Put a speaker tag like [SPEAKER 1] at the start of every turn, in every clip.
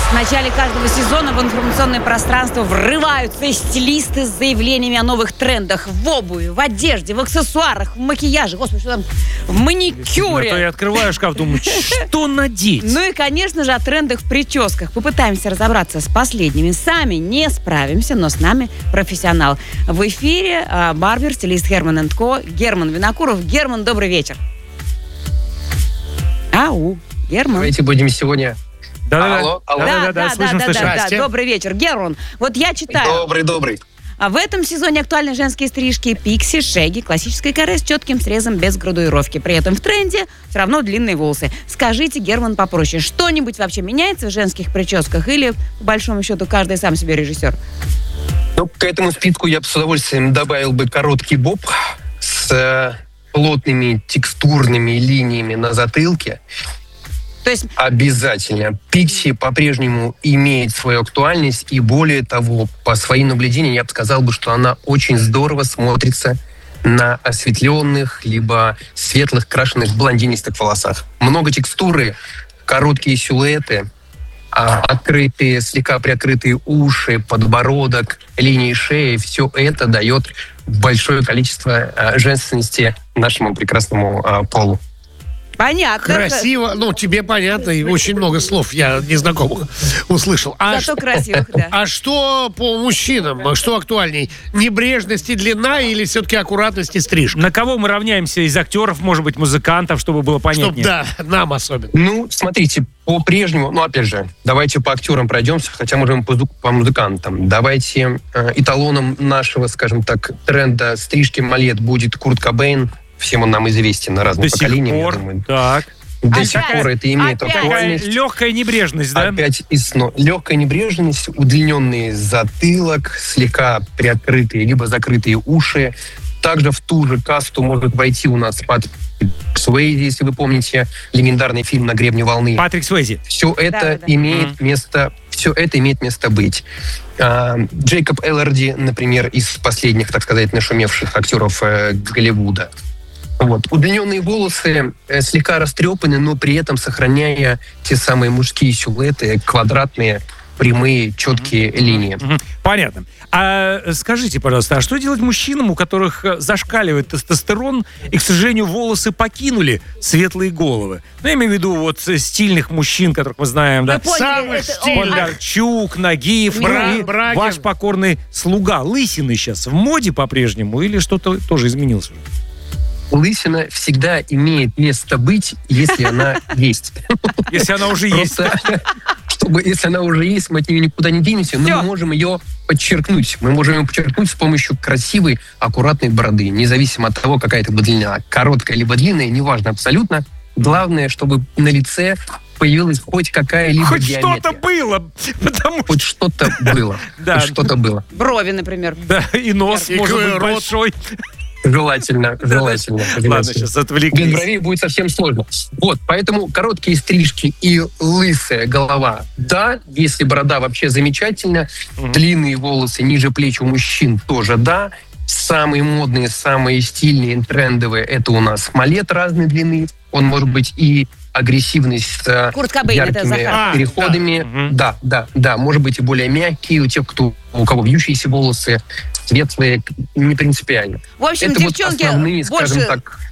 [SPEAKER 1] В начале каждого сезона в информационное пространство врываются стилисты с заявлениями о новых трендах в обуви, в одежде, в аксессуарах, в макияже, господи, что там, в маникюре.
[SPEAKER 2] А то я открываю шкаф, думаю, что надеть?
[SPEAKER 1] Ну и, конечно же, о трендах в прическах. Попытаемся разобраться с последними. Сами не справимся, но с нами профессионал. В эфире барбер, стилист Herman & Co. Герман Винокуров. Герман, добрый вечер. Ау, Герман.
[SPEAKER 3] Давайте будем сегодня...
[SPEAKER 2] Да-да-да.
[SPEAKER 3] Алло.
[SPEAKER 1] Да,
[SPEAKER 2] слышим.
[SPEAKER 1] Добрый вечер. Герман, вот я читаю.
[SPEAKER 3] Добрый.
[SPEAKER 1] А в этом сезоне актуальны женские стрижки пикси, шеги, классическое каре с четким срезом без градуировки. При этом в тренде все равно длинные волосы. Скажите, Герман, попроще, что-нибудь вообще меняется в женских прическах или, по большому счету, каждый сам себе режиссер?
[SPEAKER 3] Ну, к этому списку я бы с удовольствием добавил бы короткий боб с плотными текстурными линиями на затылке.
[SPEAKER 1] То есть...
[SPEAKER 3] Обязательно. Пикси по-прежнему имеет свою актуальность, и более того, по своим наблюдениям, я бы сказал, что она очень здорово смотрится на осветленных, либо светлых, крашеных блондинистых волосах. Много текстуры, короткие силуэты, открытые, слегка приоткрытые уши, подбородок, линии шеи. Все это дает большое количество женственности нашему прекрасному полу.
[SPEAKER 1] Понятно.
[SPEAKER 4] Красиво, тебе понятно, и очень много слов я незнакомых услышал.
[SPEAKER 1] Зато красивых, да.
[SPEAKER 4] А что по мужчинам? Что актуальней? Небрежность и длина или все-таки аккуратность и стрижка?
[SPEAKER 2] На кого мы равняемся из актеров, может быть, музыкантов, чтобы было понятнее?
[SPEAKER 4] Нам особенно.
[SPEAKER 3] Ну, смотрите, по-прежнему, опять же, давайте по актерам пройдемся, хотя можем по музыкантам. Давайте эталоном нашего, скажем так, тренда стрижки малет будет Курт Кобейн. Всем он нам известен на разных поколениях, я думаю.
[SPEAKER 2] Так.
[SPEAKER 3] До сих пор это имеет актуальность.
[SPEAKER 2] Легкая небрежность, да?
[SPEAKER 3] Опять легкая небрежность, удлиненный затылок, слегка приоткрытые либо закрытые уши. Также в ту же касту может войти у нас Патрик Суэйзи, если вы помните легендарный фильм «На гребне волны».
[SPEAKER 2] Патрик Суэйзи.
[SPEAKER 3] Все это имеет место. Все это имеет место быть. Джейкоб Элларди, например, из последних, так сказать, нашумевших актеров Голливуда. Удлиненные волосы слегка растрепаны, но при этом сохраняя те самые мужские силуэты, квадратные, прямые, четкие линии.
[SPEAKER 2] Понятно. А скажите, пожалуйста, а что делать мужчинам, у которых зашкаливает тестостерон, и, к сожалению, волосы покинули светлые головы? Я имею в виду стильных мужчин, которых мы знаем, да?
[SPEAKER 4] Самых стильных.
[SPEAKER 2] Бондарчук, Нагиев,
[SPEAKER 4] Брагин.
[SPEAKER 2] Ваш покорный слуга. Лысины сейчас в моде по-прежнему или что-то тоже изменилось уже?
[SPEAKER 3] Лысина всегда имеет место быть, если она есть.
[SPEAKER 2] Если она уже есть.
[SPEAKER 3] Если она уже есть, мы от нее никуда не денемся, но мы можем ее подчеркнуть. Мы можем ее подчеркнуть с помощью красивой, аккуратной бороды. Независимо от того, какая это длина. Короткая либо длинная, неважно абсолютно. Главное, чтобы на лице появилась хоть какая-либо геометрия.
[SPEAKER 2] Хоть что-то было.
[SPEAKER 3] Хоть что-то было.
[SPEAKER 2] Да.
[SPEAKER 3] Хоть что-то было.
[SPEAKER 1] Брови, например.
[SPEAKER 2] Да, и нос может быть большой.
[SPEAKER 3] Желательно.
[SPEAKER 2] Ладно, сейчас отвлеклись.
[SPEAKER 3] Без бровей будет совсем сложно. Поэтому короткие стрижки и лысая голова. Да, если борода вообще замечательно. Длинные волосы ниже плеч у мужчин тоже да. Самые модные, самые стильные, трендовые — это у нас малет разной длины. Он может быть и агрессивный, с яркими переходами. Да. Может быть и более мягкий у тех, у кого вьющиеся волосы, светлые, не принципиально.
[SPEAKER 1] В общем,
[SPEAKER 3] это
[SPEAKER 1] девчонки
[SPEAKER 3] основные,
[SPEAKER 1] больше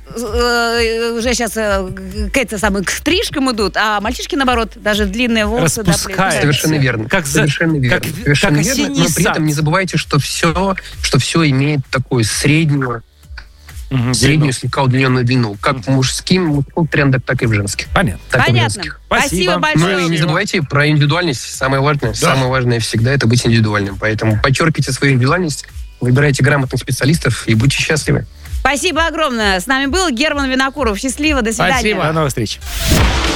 [SPEAKER 1] уже сейчас к стрижкам идут, а мальчишки, наоборот, даже длинные волосы
[SPEAKER 2] распускают.
[SPEAKER 3] Совершенно верно. Совершенно верно. Но при этом не забывайте, что все имеет такую среднюю слегка удлиненную длину. Как в мужских трендах, так и в женских.
[SPEAKER 2] Понятно.
[SPEAKER 3] Так и в женских.
[SPEAKER 1] Спасибо большое.
[SPEAKER 3] Ну и не забывайте про индивидуальность. Самое важное. Да. Самое важное всегда — это быть индивидуальным. Поэтому подчеркивайте свою индивидуальность, выбирайте грамотных специалистов и будьте счастливы.
[SPEAKER 1] Спасибо огромное. С нами был Герман Винокуров. Счастливо, до свидания.
[SPEAKER 4] Спасибо.
[SPEAKER 2] До новых встреч.